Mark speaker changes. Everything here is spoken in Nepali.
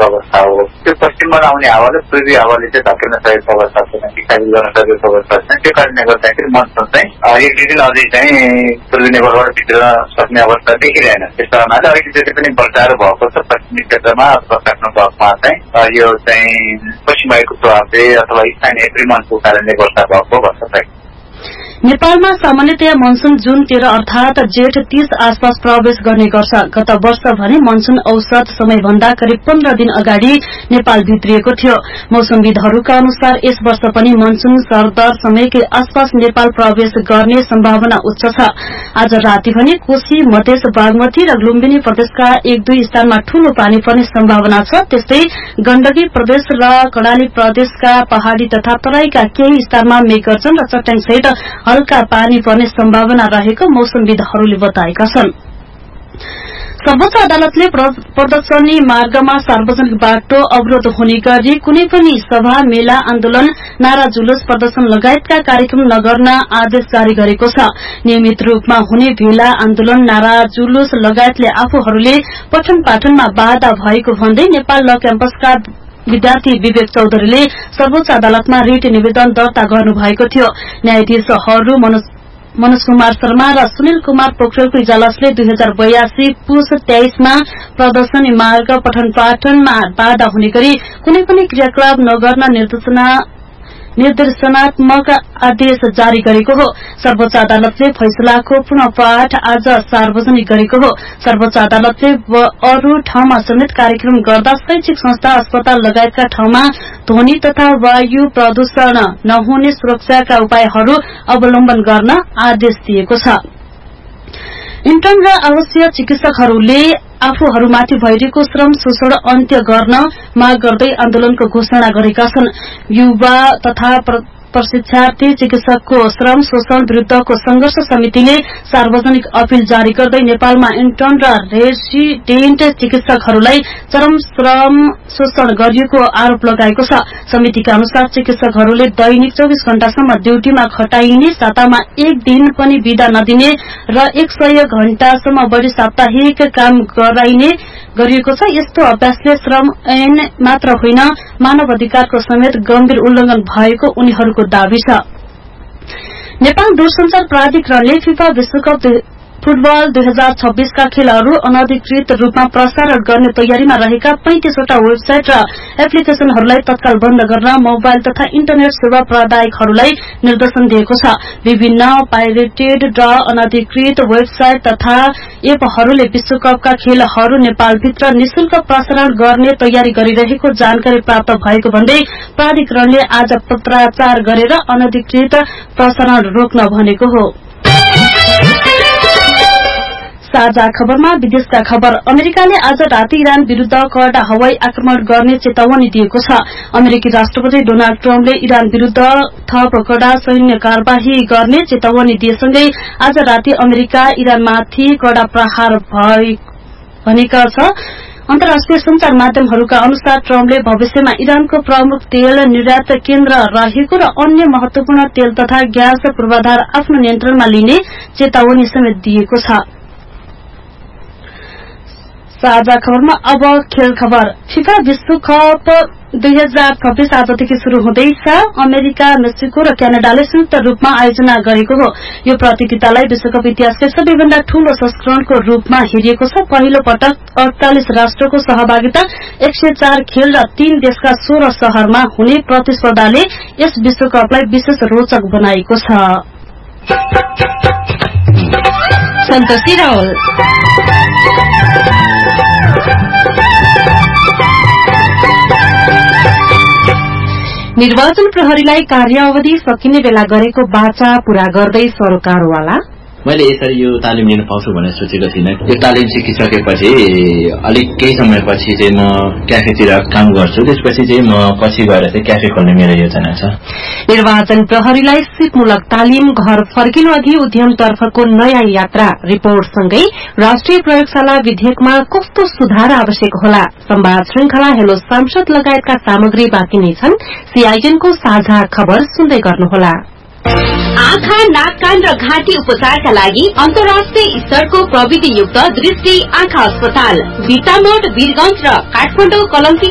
Speaker 1: अवस्था हो। त्यो पश्चिमबाट आउने हावाले पूर्वी हावाले चाहिँ धकेल्न सकेको अवस्था छैन, विकास गर्न सकेको अवस्था छैन। त्यो कारणले गर्दाखेरि मनसुन चाहिँ एक दुई दिन अझै चाहिँ पूर्वी नेपालबाट भित्र सक्ने अवस्था देखिरहेन। त्यस कारणले अहिले जति पनि वर्षाहरू भएको छ पश्चिमी क्षेत्रमा अथवा काठमाडौँ भागमा चाहिँ यो चाहिँ पश्चिम वायुको प्रभावले अथवा स्थानीय त्रिमनको कारणले वर्षा भएको भन्न सकिन्छ।
Speaker 2: नेपालमा सामान्यतया मनसुन जुन 13 अर्थात जेठ 30 आसपास प्रवेश गर्ने गर्छ। गत वर्ष भने मनसुन औसत समयभन्दा करिब 15 दिन अगाडि नेपाल भित्रिएको थियो। मौसमविदहरूका अनुसार यस वर्ष पनि मनसुन सरदर समयकै आसपास नेपाल प्रवेश गर्ने सम्भावना उच्च छ। आज राति भने कोशी, मधेस, बागमती र लुम्बिनी प्रदेशका 1-2 स्थानमा ठूलो पानी पर्ने सम्भावना छ। त्यस्तै गण्डकी प्रदेश र कर्णाली प्रदेशका पहाड़ी तथा तराईका केही स्थानमा मेघगर्जन र चट्याङ सहित हल्का पानी पर्ने सम्भावना रहेको मौसमविदहरूले बताएका छन्। सर्वोच्च अदालतले प्रदर्शनी मार्गमा सार्वजनिक बाटो अवरोध हुने गरी कुनै पनि सभा, मेला, आन्दोलन, नारा जुलुस, प्रदर्शन लगायतका कार्यक्रम नगर्न आदेश जारी गरेको छ। नियमित रूपमा हुने भेला, आन्दोलन, नारा जुलुस लगायतले आफूहरूले पठन पाठनमा बाधा भएको भन्दै नेपाल ल क्याम्पसका विद्यार्थी विवेक चौधरीले सर्वोच्च अदालतमा रिट निवेदन दर्ता गर्नुभएको थियो। न्यायाधीशहरू मनोज कुमार शर्मा र सुनिल कुमार पोखरेलको इजलासले 2082 पुस 23 मा प्रदर्शनी मार्ग पठन पाठनमा बाधा हुने गरी कुनै पनि क्रियाकलाप नगर्न निर्देशनात्मक आदेश जारी गरेको हो। सर्वोच्च अदालतले फैसलाको पुनः पाठ आज सार्वजनिक गरेको हो। सर्वोच्च अदालतले अरू ठाउँमा समेत कार्यक्रम गर्दा शैक्षिक संस्था, अस्पताल लगायतका ठाउँमा ध्वनि तथा वायु प्रदूषण नहुने सुरक्षाका उपायहरू अवलम्बन गर्न आदेश दिएको छ। इन्टर्न र आवश्यक चिकित्सकहरूले आफूहरूमाथि भइरहेको श्रम शोषण अन्त्य गर्न माग गर्दै आन्दोलनको घोषणा गरेका छन्। युवा तथा प्रशिक्षार्थी चिकित्सकको श्रम शोषण विरूद्धको संघर्ष समितिले सार्वजनिक अपील जारी गर्दै नेपालमा इन्टर्न र रेसिडेन्ट चिकित्सकहरूलाई चरम श्रम शोषण गरिएको आरोप लगाएको छ। समितिका अनुसार चिकित्सकहरूले दैनिक 24 घण्टासम्म ड्यूटीमा खटाइने, सातामा एक दिन पनि बिदा नदिने र 100 घण्टासम्म बढ़ी साप्ताहिक काम गराइने गरिएको छ। यस्तो अभ्यासले श्रम ऐन मात्र होइन मानव अधिकारको समेत गम्भीर उल्लंघन भएको उनीहरूको दावी छ। नेपाल दूरसंचार प्राधिकरणले फिफा विश्वकप फुटबल 2026 का खेलहरू अनधिकृत रूपमा प्रसारण गर्ने तयारीमा रहेका 35 वटा वेबसाइट र एप्लिकेशनहरूलाई तत्काल बन्द गर्न मोबाइल तथा इन्टरनेट सेवा प्रदायकहरूलाई निर्देशन दिएको छ। विभिन्न पाइरेटेड र अनधिकृत वेबसाइट तथा एपहरूले विश्वकपका खेलहरू नेपालभित्र निशुल्क प्रसारण गर्ने तयारी गरिरहेको जानकारी प्राप्त भएको भन्दै प्राधिकरणले आज पत्राचार गरेर अनधिकृत प्रसारण रोक्न भनेको हो। साझा खबरमा विदेशका खबर। अमेरिकाले आज राति इरान विरूद्ध कडा हवाई आक्रमण गर्ने चेतावनी दिएको छ। अमेरिकी राष्ट्रपति डोनाल्ड ट्रम्पले इरान विरूद्ध थप कडा सैन्य कार्यवाही गर्ने चेतावनी दिएसँगै आज राति अमेरिका इरानमाथि कडा प्रहार भनेका छ। अन्तर्राष्ट्रिय संचार माध्यमहरूका अनुसार ट्रम्पले भविष्यमा इरानको प्रमुख तेल निर्यात केन्द्र रहेको र अन्य महत्वपूर्ण तेल तथा ग्यास पूर्वाधार आफ्नो नियन्त्रणमा लिने चेतावनी समेत दिएको छ। साझा खबरमा अब खेल खबर। फिफा विश्वकप 2026 आजदेखि शुरू हुँदैछ। अमेरिका, मेक्सिको र क्यानाडाले संयुक्त रूपमा आयोजना गरेको हो। यो प्रतियोगितालाई विश्वकप इतिहासकै सबैभन्दा ठूलो संस्करणको रूपमा हेरिएको छ। पहिलो पटक 48 राष्ट्रको सहभागिता, 104 खेल र 3 देशका 16 शहरमा हुने प्रतिस्पर्धाले यस विश्वकपलाई विशेष रोचक बनाएको छ।
Speaker 3: सन्तोषी रावल। निर्वाचन प्रहरीलाई कार्यावधि सकिने बेला गरेको बाचा पूरा गर्दै सरोकारवाला
Speaker 4: मैले यसरी यो तालिम लिन पाउँछु भनेर सोचेको थिइनँ। यो तालिम सिकिसकेपछि अलिक केही समयपछि चाहिँ म क्याफेतिर काम गर्छु। त्यसपछि चाहिँ म पछि गएर चाहिँ क्याफे खोल्ने मेरो योजना छ।
Speaker 3: निर्वाचन प्रहरीलाई सिपमूलक तालिम, घर फर्किनु अघि उद्यमतर्फको नयाँ यात्रा, रिपोर्टसँगै राष्ट्रिय प्रयोगशाला विधेयकमा कस्तो सुधार आवश्यक होला, संवाद श्रृंखला हेलो सांसद लगायतका सामग्री बाँकी नै छन्। सीआईएनको साझा खबर सुन्दै गर्नुहोला।
Speaker 5: आँखा, नाक, कान र घाँटी उपचारका लागि अन्तर्राष्ट्रिय स्तरको प्रविधियुक्त दृष्टि आँखा अस्पताल भिटामोड वीरगंज र काठमाडौँ कलम्की